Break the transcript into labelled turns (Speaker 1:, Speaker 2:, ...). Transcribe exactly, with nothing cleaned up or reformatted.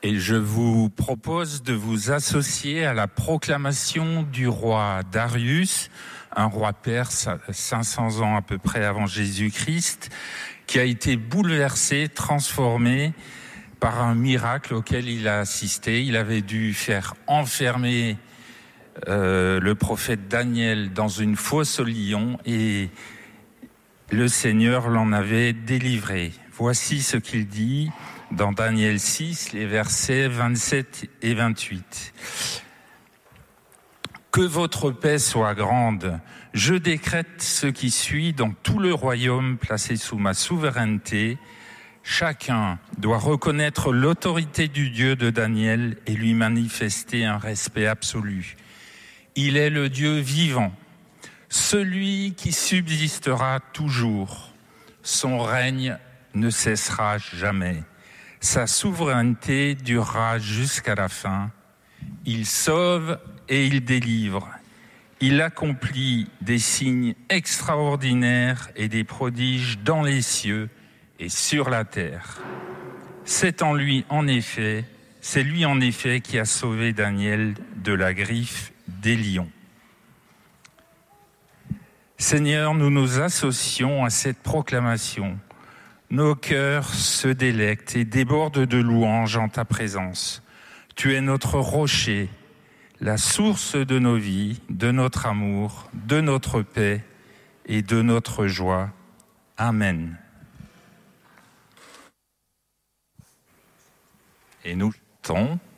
Speaker 1: Et je vous propose de vous associer à la proclamation du roi Darius, un roi perse cinq cents ans à peu près avant Jésus-Christ, qui a été bouleversé, transformé par un miracle auquel il a assisté. Il avait dû faire enfermer euh, le prophète Daniel dans une fosse aux lions et le Seigneur l'en avait délivré. Voici ce qu'il dit dans Daniel six, les versets vingt-sept et vingt-huit. Que votre paix soit grande. Je décrète ce qui suit dans tout le royaume placé sous ma souveraineté. Chacun doit reconnaître l'autorité du Dieu de Daniel et lui manifester un respect absolu. Il est le Dieu vivant, celui qui subsistera toujours. Son règne ne cessera jamais. Sa souveraineté durera jusqu'à la fin. Il sauve et il délivre. Il accomplit des signes extraordinaires et des prodiges dans les cieux et sur la terre. C'est en lui, en effet, c'est lui en effet qui a sauvé Daniel de la griffe des lions. Seigneur, nous nous associons à cette proclamation. Nos cœurs se délectent et débordent de louanges en ta présence. Tu es notre rocher, la source de nos vies, de notre amour, de notre paix et de notre joie. Amen. Et nous chantons.